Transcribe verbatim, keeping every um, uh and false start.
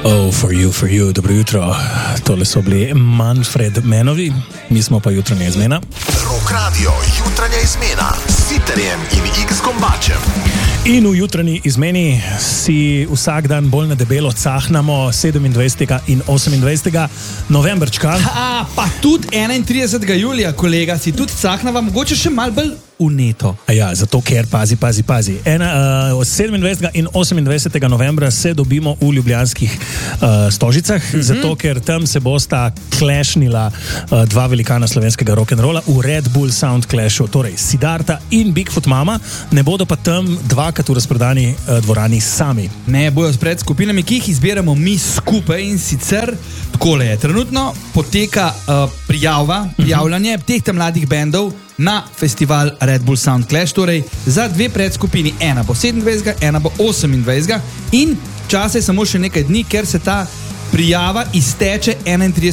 Oh, for you, for you, dobro jutro. Tole so bili Manfred Menovi, mi smo pa jutranja izmena. Rock Radio, jutranja izmena s Siterjem in X-Kombačem. In v jutranji izmeni si vsak dan bolj na debelo cahnamo sedemindvajsetega in osemindvajsetega novembrčka. A, pa tudi enaintridesetega julija, kolega, si tudi cahnava, mogoče še mal bolj vneto. Ja, zato ker, pazi, pazi, pazi. Ena, uh, sedemindvajsetega in osemindvajsetega novembra se dobimo v ljubljanskih uh, Stožicah, mm-hmm. zato ker tam se bosta clashnila uh, dva velikana slovenskega rock'n'rolla v Red Bull Sound Clashu, torej Siddharta in Bigfoot Mama, ne bodo pa tam dvakrat v razprodani uh, dvorani sami. Ne, bojo spred skupinami, ki jih izbiramo mi skupaj in sicer takole je. Trenutno poteka uh, prijava, prijavljanje mm-hmm. teh tam mladih bendov na festival Red Bull Sound Clash, torej za dve predskupini, ena bo sedemindvajsetega, ena bo osemindvajsetega in časa je samo še nekaj dni, ker se ta prijava izteče enaintridesetega